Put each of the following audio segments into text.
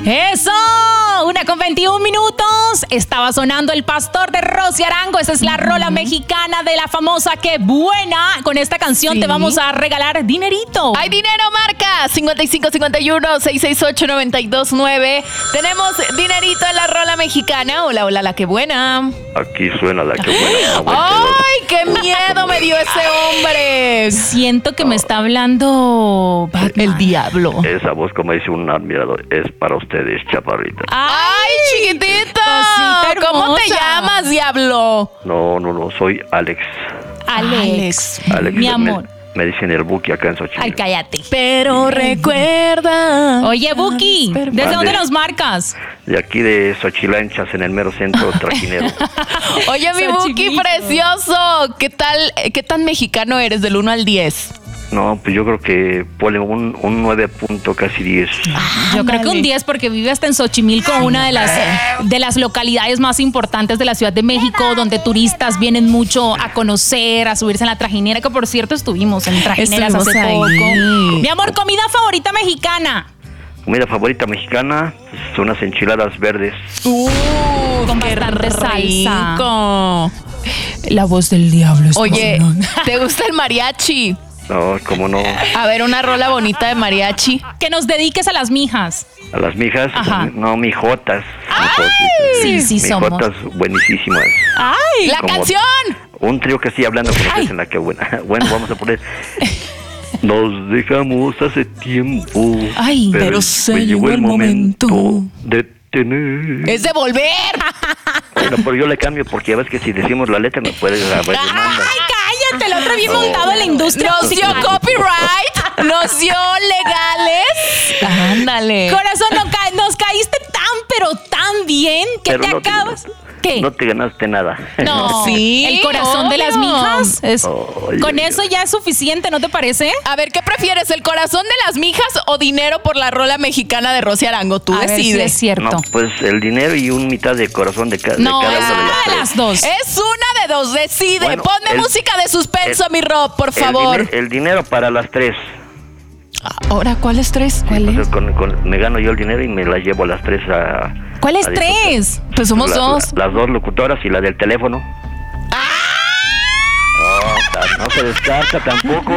¡Eso! 1:21. Estaba sonando El Pastor de Rosy Arango. Esa es la rola mexicana de la famosa Qué Buena. Con esta canción te vamos a regalar dinerito. ¡Hay dinero, marca! 5551-668-929. Tenemos dinerito en la rola mexicana. Hola, hola, la Qué Buena. Aquí suena la Qué Buena. ¡Ay, qué miedo me dio ese hombre! Siento que me está hablando Batman. El diablo. Esa voz, como dice un admirador, es para ustedes, chaparrita. ¡Ay, chiquitito! Cosita ¿Cómo te hermosa. llamas, diablo? No, soy Alex. Alex, me- mi amor. Me dicen el Buki acá en Xochimilco. Ay, cállate. Pero recuerda. Oye, Buki, ¿desde Mande. dónde nos marcas? De aquí de Xochilanchas, en el mero centro trajinero. Oye, mi Buki Xochimilco. precioso. ¿Qué tan mexicano eres del 1 al 10? No, pues yo creo que ponle un 9 punto casi 10. Yo creo que un 10 porque vive hasta en Xochimilco, una de las localidades más importantes de la Ciudad de México, donde turistas vienen mucho a conocer, a subirse en la trajinera, que por cierto estuvimos en trajineras Estuvimos hace ahí. poco. Mi amor, comida favorita mexicana. Comida favorita mexicana, pues, son unas enchiladas verdes. Con qué bastante salsa. rico. La voz del diablo. Oye, ¿te gusta el mariachi? No, cómo no. A ver, una rola bonita de mariachi. Que nos dediques a las mijas. A las mijas, Ajá. no, mijotas. Sí, sí somos. Mijotas buenísimas. ¡Ay! ¡La Como- canción! Un trío que estoy hablando con ustedes en la que buena. Bueno, vamos a poner. Nos dejamos hace tiempo. Ay, pero se llegó el momento de tener. ¡Es de volver! Bueno, pero yo le cambio porque ya ves que si decimos la letra me puede grabar demanda. ¡Ay, cállate! El otro bien montado en la industria Nos dio musical. copyright, nos dio legales. Ándale. Corazón, nos caíste pero tan bien que Pero te no acabas. ¿Qué? No te ganaste nada. No, Sí, el corazón de las obvio. mijas. Ay, Con ay, eso ya es suficiente, ¿no te parece? A ver, ¿qué prefieres? ¿El corazón de las mijas o dinero por la rola mexicana de Rosy Arango? Tú A ver si decides. es cierto. No, pues el dinero y un mitad de corazón de, No, de cada es una de una las de tres. las dos. Es una de dos, decide. Bueno, Ponme música de suspenso, el- mi Rob, por El favor. el dinero para las tres. Ahora, ¿cuál es tres? Entonces, me gano yo el dinero y me la llevo a las tres a... ¿Cuáles a disfrutar. tres? Pues somos dos. Las dos locutoras y la del teléfono. No se descarta tampoco.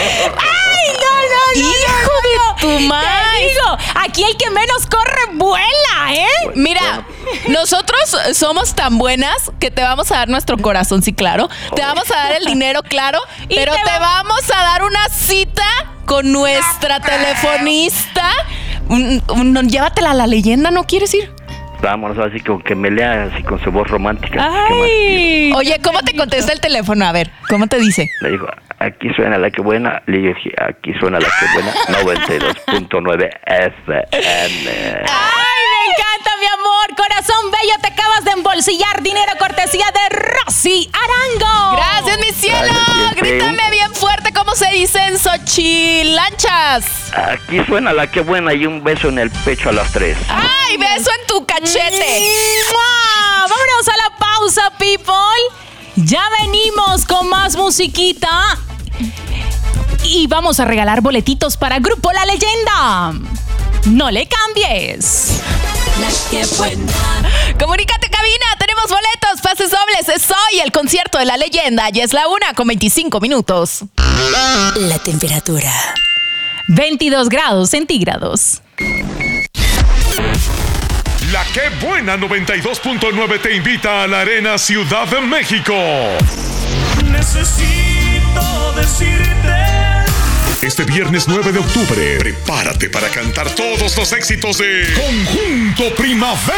¡Hijo de tu Te madre! digo, aquí el que menos corre vuela, ¿eh? Mira, nosotros somos tan buenas que te vamos a dar nuestro corazón, sí, claro. Te vamos a dar el dinero, claro. Y Pero te te vamos a dar una cita con nuestra telefonista. Llévatela a la leyenda, ¿no quieres ir? Vámonos, así que me lea así con su voz romántica. ¿Qué más Ay. Oye, ¿cómo te contesta el teléfono? A ver, ¿cómo te dice? le digo, aquí suena la que buena. Le dije, aquí suena la que buena. 92.9 FM. ¡Ay, me encanta, mi amor! Corazón bello, te acabas de embolsillar dinero cortesía de Rosy Arango. Gracias, mi cielo. Gracias, Grítame bien fuerte, ¿cómo se dice en Xochilanchas? Aquí suena la que buena y un beso en el pecho a las tres. ¡Ay, beso en tu cachete! ¡Mua! Vámonos a la pausa, people. Ya venimos con más musiquita. Y vamos a regalar boletitos para Grupo La Leyenda. No le cambies. Comunícate, cabina, tenemos boletos, pases dobles. Es hoy el concierto de La Leyenda. Ya es la 1:25. La temperatura. 22 grados centígrados. La Qué Buena 92.9 te invita a la Arena Ciudad de México. Necesito decirte. Este viernes 9 de octubre, prepárate para cantar todos los éxitos de Conjunto Primavera.